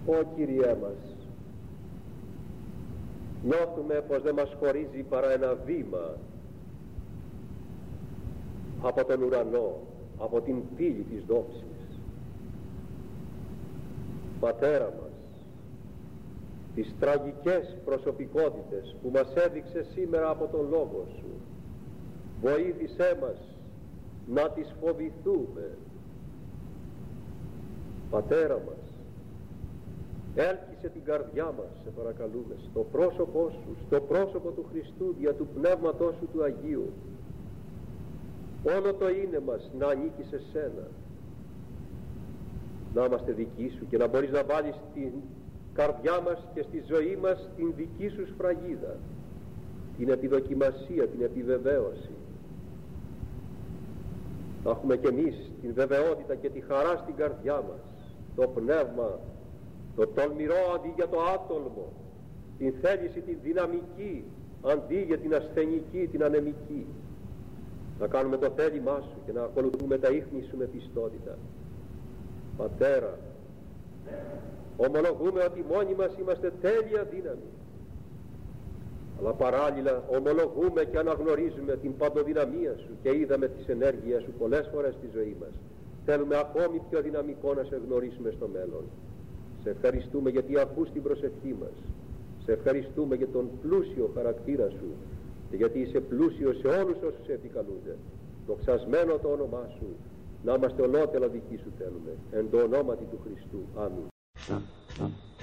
Ω Κύριέ μας, νιώθουμε πως δεν μας χωρίζει παρά ένα βήμα από τον ουρανό, από την πύλη της δόξης. Πατέρα μας, τις τραγικές προσωπικότητες που μας έδειξε σήμερα από τον Λόγο Σου, βοήθησέ μας να τις φοβηθούμε. Πατέρα μας, έλκυσε την καρδιά μας, σε παρακαλούμε, στο πρόσωπό Σου, στο πρόσωπο του Χριστού, δια του Πνεύματός Σου του Αγίου. Όλο το είναι μας να ανήκει σε Σένα, να είμαστε δικοί Σου και να μπορείς να βάλεις την καρδιά μας και στη ζωή μας την δική Σου σφραγίδα, την επιδοκιμασία, την επιβεβαίωση. Να έχουμε κι εμείς την βεβαιότητα και τη χαρά στην καρδιά μας, το πνεύμα, το τολμηρό αντί για το άτολμο, την θέληση την δυναμική αντί για την ασθενική, την ανεμική. Να κάνουμε το θέλημά Σου και να ακολουθούμε τα ίχνη Σου με πιστότητα. Πατέρα, ομολογούμε ότι μόνοι μας είμαστε τέλεια δύναμη, αλλά παράλληλα ομολογούμε και αναγνωρίζουμε την παντοδυναμία Σου και είδαμε τις ενέργειες Σου πολλές φορές στη ζωή μας. Θέλουμε ακόμη πιο δυναμικό να Σε γνωρίσουμε στο μέλλον. Σε ευχαριστούμε γιατί ακούς την προσευχή μας. Σε ευχαριστούμε για τον πλούσιο χαρακτήρα Σου και γιατί είσαι πλούσιος σε όλους όσους σε επικαλούνται. Δοξασμένο το όνομά Σου, να είμαστε ολότελα δικοί Σου θέλουμε. Εν το ονόματι του Χριστού. Αμήν.